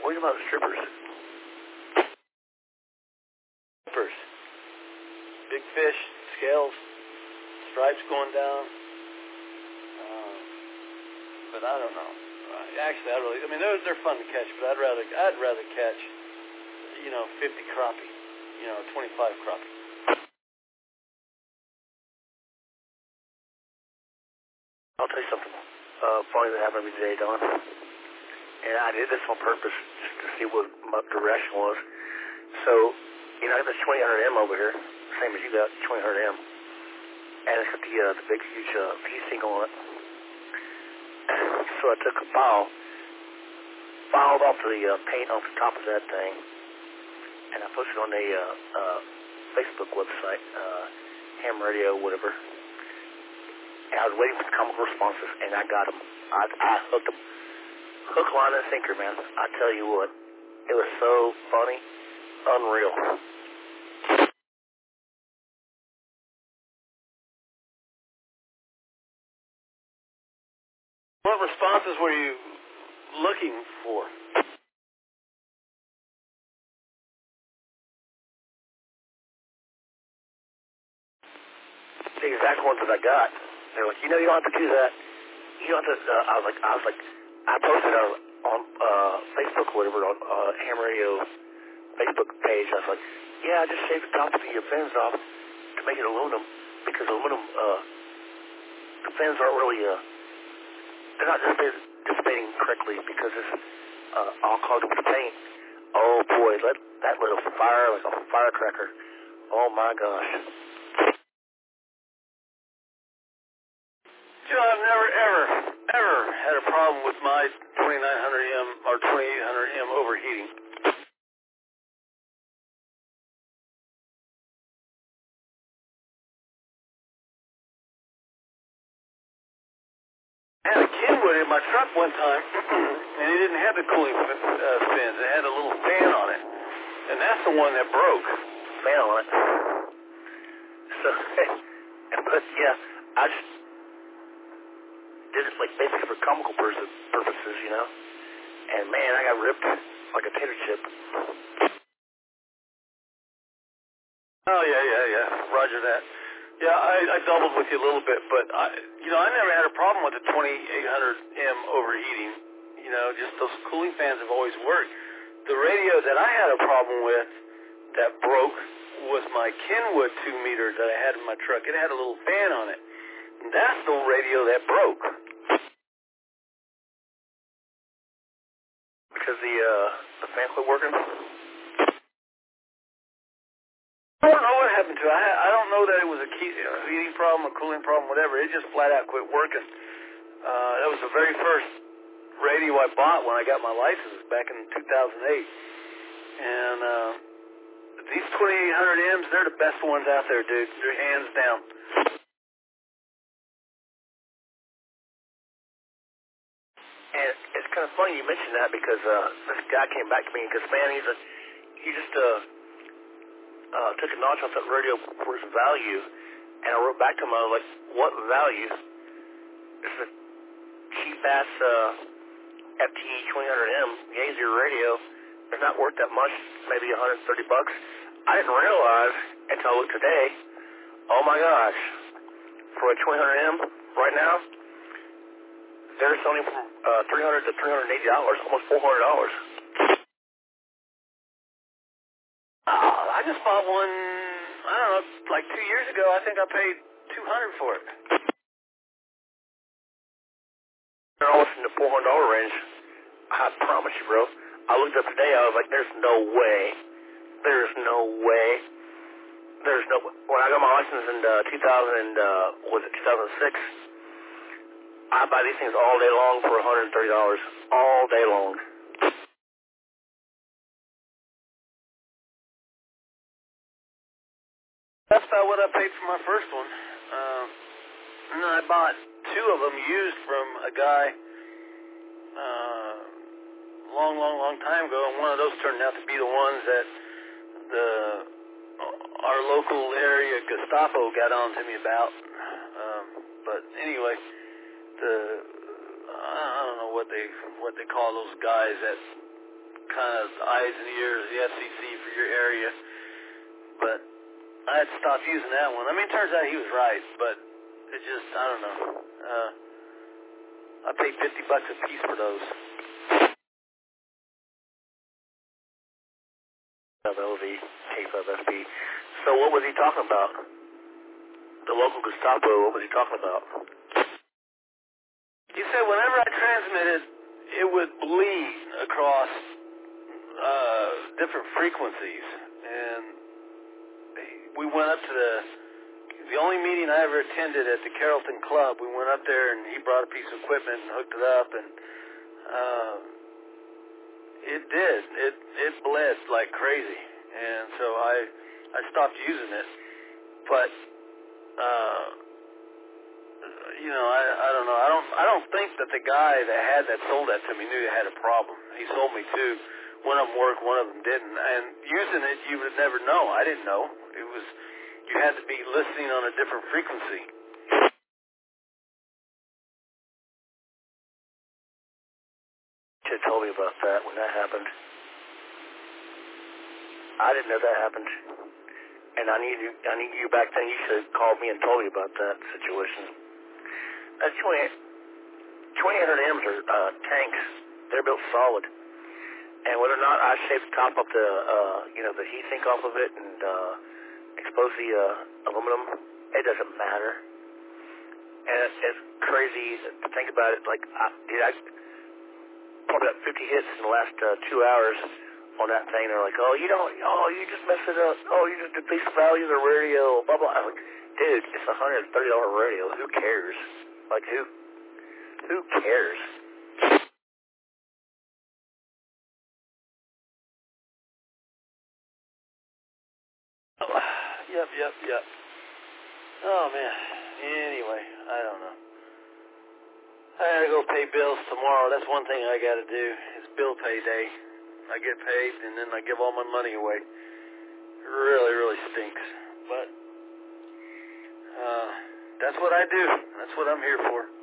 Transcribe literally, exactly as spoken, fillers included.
What are you about strippers? Strippers. Big fish, scales, stripes going down. Um, but I don't know. Actually, I really, I mean, they're, they're fun to catch, but I'd rather, I'd rather catch, you know, fifty crappie, you know, twenty-five crappie. I'll tell you something uh, funny that happened to me today, Don. And I did this on purpose just to see what my direction was. So, you know, I got this twenty hundred M over here, same as you got, twenty hundred M. And it's got the, uh, the big, huge uh, V-Sync on it. So I took a file, filed off the uh, paint off the top of that thing, and I posted it on the uh, uh, Facebook website, uh, ham radio, whatever. And I was waiting for the comical responses, and I got them. I, I hooked them. Hook, line, and sinker, man. I tell you what, it was so funny, unreal. What responses were you looking for? The exact ones that I got. They're like, you know, you don't have to do that. You don't have to. Uh, I was like, I was like, I posted on, on uh, Facebook or whatever on uh, Ham Radio Facebook page. I was like, yeah, I just shaved the top of the fins off to make it aluminum because aluminum, uh, the fins aren't really, uh, they're not dissipating, dissipating correctly because it's uh, all clogged up with paint. Oh boy, that that lit a fire like a firecracker. Oh my gosh. Joe, I've never, ever, ever had a problem with my twenty-nine hundred M or twenty-eight hundred M overheating. I had a Kenwood in my truck one time, and it didn't have the cooling uh, fins. It had a little fan on it, and that's the one that broke. Fan on it. So, but yeah, I just did it like basically for comical purposes, you know. And man, I got ripped like a tater chip. Oh yeah, yeah, yeah. Roger that. Yeah, I, I doubled with you a little bit, but I, you know, I never had a problem with the twenty-eight hundred M overheating. You know, just those cooling fans have always worked. The radio that I had a problem with that broke was my Kenwood two meter that I had in my truck. It had a little fan on it. And that's the radio that broke. Because the uh, the fan quit working? I don't know what happened to it. I, I don't know that it was a key, a heating problem, a cooling problem, whatever. It just flat out quit working. Uh, that was the very first radio I bought when I got my license back in two thousand eight. And uh, these twenty-eight hundred M's, they're the best ones out there, dude. They're hands down. And it's kind of funny you mentioned that because uh, this guy came back to me because, man, he's a, he just uh, uh, took a notch off that radio for its value. And I wrote back to him, I was like, what value? This is a cheap-ass uh, F T E twenty hundred M Yaesu radio. It's not worth that much, maybe one hundred thirty bucks. I didn't realize until I looked today, oh my gosh, for a twenty hundred M right now, they're selling from uh, three hundred to three hundred eighty dollars, almost four hundred dollars. Uh, I just bought one, I don't know, like two years ago. I think I paid two hundred dollars for it. They're almost in the four hundred dollars range. I promise you, bro. I looked up today, I was like, there's no way. There's no way. There's no way. When I got my license in uh, two thousand, uh, was it two thousand six? I buy these things all day long for one hundred thirty dollars. All day long. That's about what I paid for my first one. Uh, and then I bought two of them used from a guy uh, long, long, long time ago, and one of those turned out to be the ones that the our local area Gestapo got on to me about. Um, but anyway, the I don't know what they what they call those guys that kind of eyes and ears, the F C C for your area. But I had to stop using that one. I mean, it turns out he was right, but it just, I don't know. Uh, I paid fifty bucks a piece for those. L V, Tape of S P. So what was he talking about? The local Gestapo, what was he talking about? He said whenever I transmitted, it would bleed across uh, different frequencies. And we went up to the, the only meeting I ever attended at the Carrollton Club. We went up there and he brought a piece of equipment and hooked it up, and uh, it did. It it bled like crazy. And so I I stopped using it. But uh, you know, I I don't know. I don't I don't think that the guy that had that sold that to me knew he had a problem. He sold me two. One of them worked, one of them didn't. And using it, you would never know. I didn't know. It was, you had to be listening on a different frequency. You should have told me about that when that happened. I didn't know that happened. And I need you, I need you back then. You should have called me and told me about that situation. That's twenty-eight hundred M's are uh, tanks. They're built solid. And whether or not I shave the top of the, uh, you know, the heat sink off of it and uh, expose the uh, aluminum, it doesn't matter. And it's, it's crazy to think about it. Like, I, dude, I probably got fifty hits in the last uh, two hours on that thing. They're like, oh, you don't, oh, you just messed it up. Oh, you just decreased the value of the radio, blah, blah. I'm like, dude, it's a one hundred thirty dollars radio. Who cares? Like, who, who cares? Yep, yep, yep. Oh, man. Anyway, I don't know. I gotta go pay bills tomorrow. That's one thing I gotta do. It's bill pay day. I get paid, and then I give all my money away. It really, really stinks. But uh, that's what I do. That's what I'm here for.